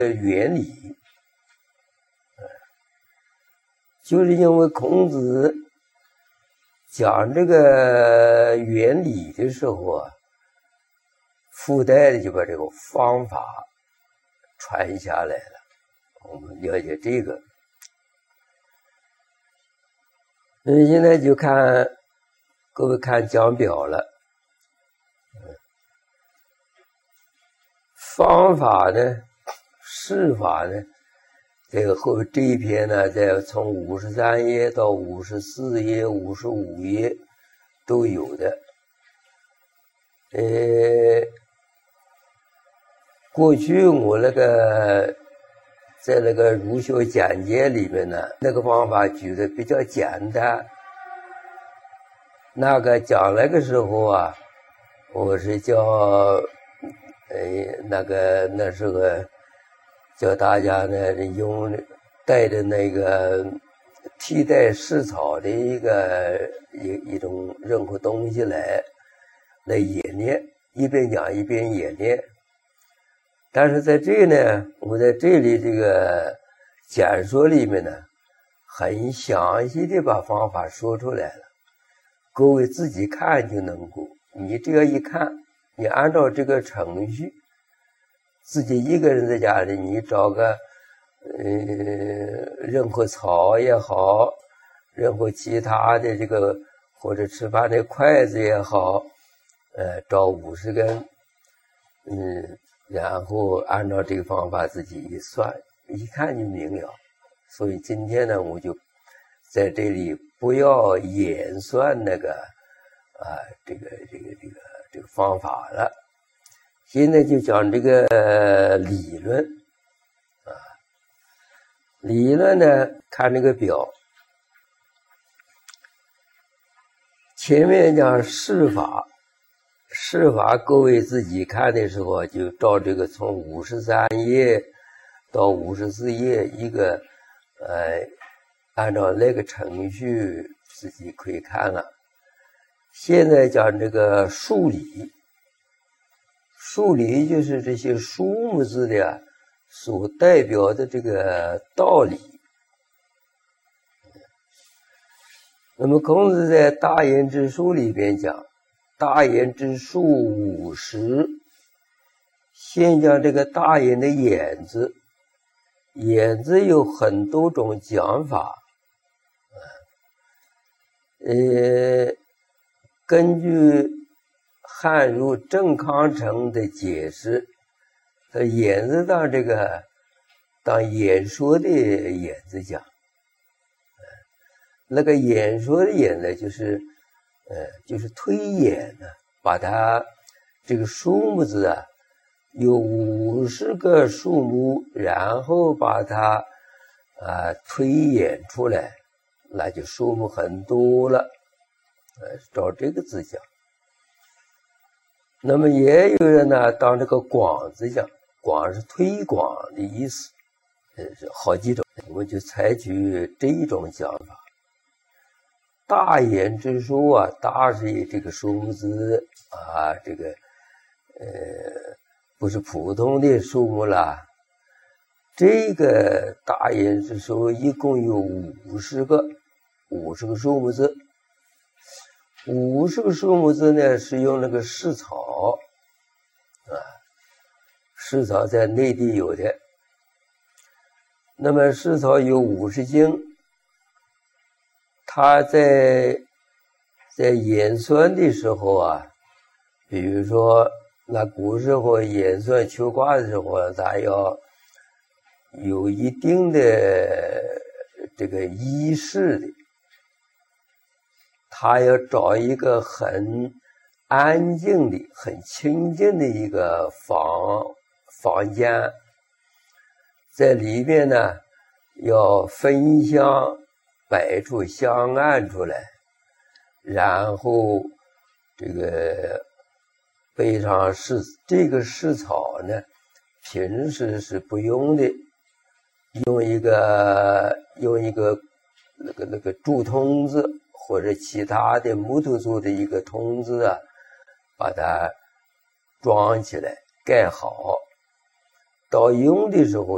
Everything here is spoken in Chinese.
原理。就是因为孔子讲这个原理的时候啊，附带的就把这个方法传下来了。我们了解这个，所以现在就看各位看讲表了。方法呢，事法呢，这个后这一篇呢，在从53页到54页、55页都有的。过去我那个在那个儒学讲解里面呢，那个方法举的比较简单。那个讲那个时候啊，我是叫那时候叫大家呢用带着那个替代试草的一种任何东西来演练，一边讲一边演练。但是在这呢，我在这里这个讲说里面呢，很详细的把方法说出来了，各位自己看就能够。你这样一看，你按照这个程序，自己一个人在家里，你找个任何草也好，任何其他的这个或者吃饭的筷子也好，找50根，然后按照这个方法自己一算，一看就明了。所以今天呢，我就在这里不要演算那个这个方法了。现在就讲这个理论啊，理论呢，看这个表，前面讲事法。事法各位自己看的时候，就照这个从53页到54页一个按照那个程序自己可以看了。现在讲这个数理，数理就是这些数目字的所代表的这个道理。那么孔子在《大言之书》里边讲，大言之数50，先讲这个大言的言字，言字有很多种讲法。根据汉儒郑康成的解释，他言字当演说的演字讲，那个演说的演呢，就是推演呢，把它这个数目字啊，有50个数目，然后把它推演出来，那就数目很多了。照这个字讲。那么也有人呢，当这个广字讲，广是推广的意思，是好几种，我们就采取这一种讲法。大言之书啊，大是这个数目字啊，这个不是普通的数目啦。这个大言之书一共有50个数目字。50个数目字呢，是用那个试草试草在内地有的。那么试草有50经，他在演算的时候啊，比如说那古时候演算求卦的时候，他要有一定的这个仪式的，他要找一个很安静的、很清静的一个房间，在里面呢要焚香，摆出香案出来，然后这个背上这个试草呢，平时是不用的，用一个那个竹筒子或者其他的木头做的一个筒子啊，把它装起来盖好。到用的时候